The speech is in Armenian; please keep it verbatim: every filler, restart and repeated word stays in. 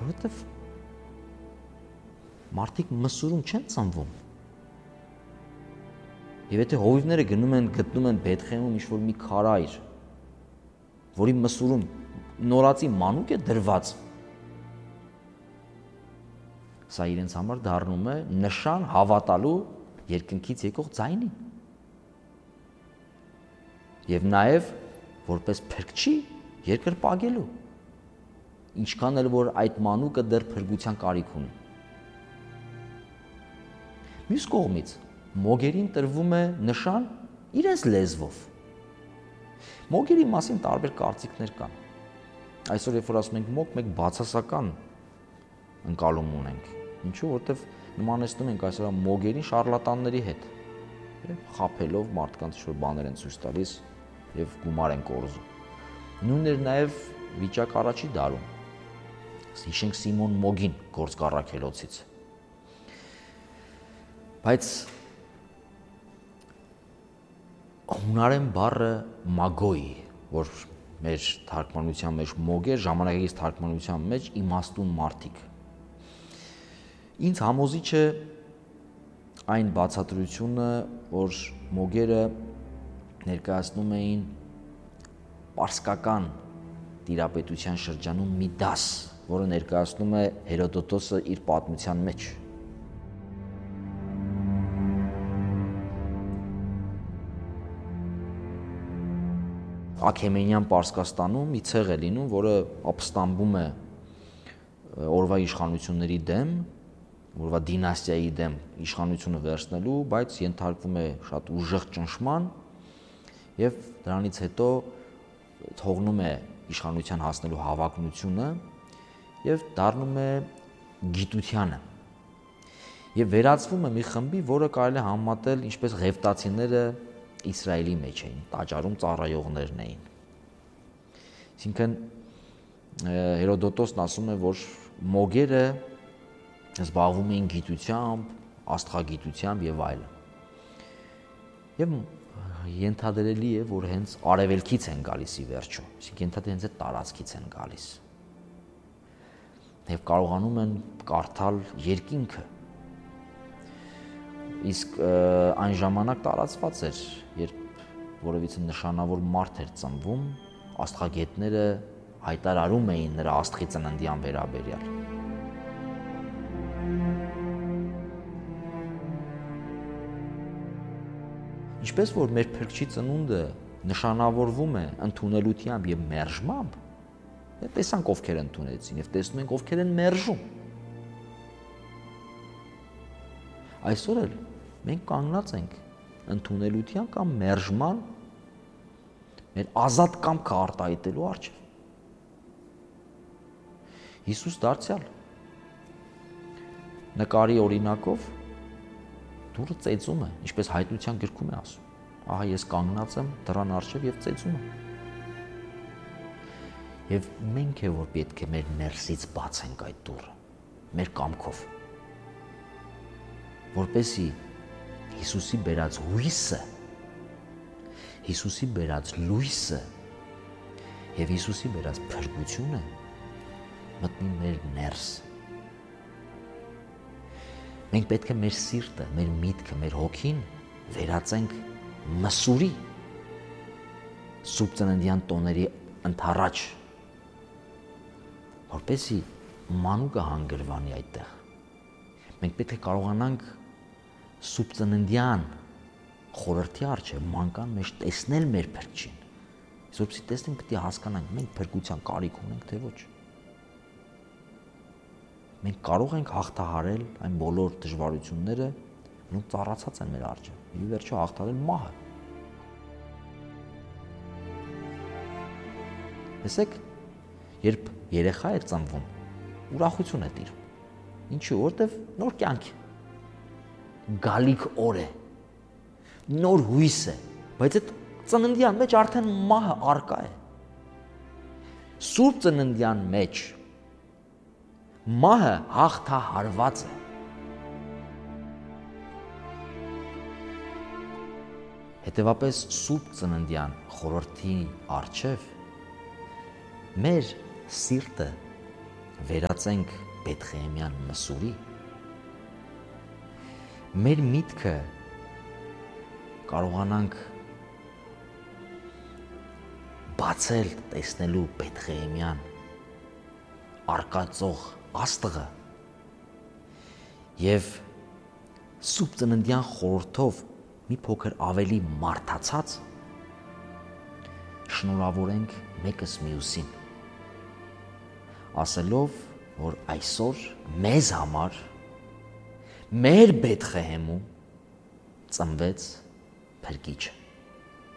Որովհետև մարդիկ մսուրում չեն ծնվում։ Եվ եթե հովիվները գնում են, գտնում են Բեթխեհեմում ինչ-որ մի քարայր, որի մսուրում նորածի մանուկ է դրված, սա իրենց համար դառնում է նշան հավատալու երկնքից եկող ձայնին։ Եվ նաև որպես փրկչի երկրպագելու, ինչքան էլ որ այդ մանուկը դեռ փրկության կարիք ունի։ Մյուս կողմից մոգերին տրվում է նշան իրենց լեզվով։ Մոգերի մասին տարբեր կարծիքներ կան։ Այսօր երբ որ ասում ենք մոգ, մենք բացասական ընկալում ունենք։ Ինչու՞, որովհետև նմանեցնում ենք այսօր մոգերին շարլատանների հետ, խաբելով մարդկանց ինչ-որ բաներ են ցույց տալիս եւ գումար են կորզում։ Նույնն էր նաեւ վիճակ առաջի դարում։ Հիշենք Սիմոն Մոգին գործ կառաքելոցից։ Բայց հունարեն բառը մագոյ, որ մեր թարգմանության մեջ մոգ էր, ժամանակակից թարգմանության մեջ իմաստուն մարդիկ։ Ինձ համոզիչ է այն բացատրությունը, որ մոգերը ներկայացնում էին պարսկական տիրապետության շրջանում մի դաս, որը ներկայացնում է Հերոդոտոսը իր պատմության մեջ։ Աքեմենյան Պարսկաստանում մի ցեղ է լինում, որը ապստամբում է օրվա իշխանությունների դեմ, օրվա դինաստիայի դեմ իշխանությունը վերցնելու, բայց ենթարկվում է շատ ուժեղ ճնշման եւ դրանից հետո թողնում է իշխանության հասնելու հավակնությունը եւ դառնում է գիտությանը եւ վերածվում է մի խմբի, որը կարելի է համեմատել ինչպես ղևտացիները Իսրայելի մեջ էին, տաճարում ծառայողներն էին։ Այսինքն Հերոդոտոսն ասում է, որ մոգերը զբաղվում էին գիտությամբ, աստղագիտությամբ եւ այլն։ Եվ ենթադրելի է, որ հենց արևելքից են գալիս ի վերջո, այսինքն ենթադրել հենց այդ տարածքից են գալիս։ Եվ կարողանում են կարդալ երկինքը։ Իսկ այն ժամանակ տարածված էր, երբ որևիցե նշանավոր մարդ էր ծնվում, աստղագետները հայտարարում էին նրա աստղի ծննդյան վերաբերյալ։ Ինչպես որ մեր փրկչի ծնունդը նշանավորվում է ընդունելությամբ եւ մերժմամբ, տեսանք ովքեր ընդունեցին եւ տեսնում ենք ովքեր են մերժում։ Այսօր էլ մենք կանգնած ենք ընդունելության կամ մերժման մեր ազատ կամքը արտահայտելու առջև։ Հիսուս դարձյալ նկարի օրինակով դուռը ծեծում է, ինչպես հայտնության գրքում է ասում։ Ահա ես կանգնած եմ դռան առջև եւ ծեծում եմ։ Եվ մենք է որ պետք է մեր ներսից բացենք այդ դուռը, մեր կամքով, որպեսզի Հիսուսի բերած հույսը, Հիսուսի բերած լույսը եւ Հիսուսի բերած փրկությունը մտնի մեր ներս։ Մենք պետք է մեր սիրտը, մեր միտքը, մեր հոգին վերածենք մսուրի Սուրբ Ծննդյան տոների ընթառաջ, որպեսզի մանուկը հանգրվանի այդտեղ։ Մենք պետք է կարողանանք Սուրբ Ծննդյան խորհրդի առջև մանկան մեջ տեսնել մեր փրկչին։ Որպեսզի տեսնենք, պետք է հասկանանք, մենք փրկության կարիք ունենք, թե ոչ։ Մենք կարող ենք հաղթահարել այն բոլոր դժվարությունները, որոնք ծառացած են մեր առջև, եւ ի վերջո հաղթահարել մահը։ Տեսեք, երբ երեխա է ծնվում, ուրախություն է տիրում։ Ինչու՞, որտեվ նոր կյանք է, գալիք օր է, նոր հույս է, բայց այդ ծննդյան մեջ արդեն մահը առկա է։ Սուրբ Ծննդյան մեջ մահը հաղթահարված է։ Հետևաբար Սուրբ Ծննդյան խորհրդի առջև մեր սիրտը վերածենք Բեթխեհեմյան մսուրի, մեր միտքը կարողանանք բացել տեսնելու Բեթխեհեմյան արկածող աստղը եւ սուրբ ծննդյան խորհրդով մի փոքր ավելի մարդացած շնորհավորենք մեկս մյուսին, ասելով, որ այսօր մեզ համար մեր Բեթխեհեմում ծնվեց Փրկիչը։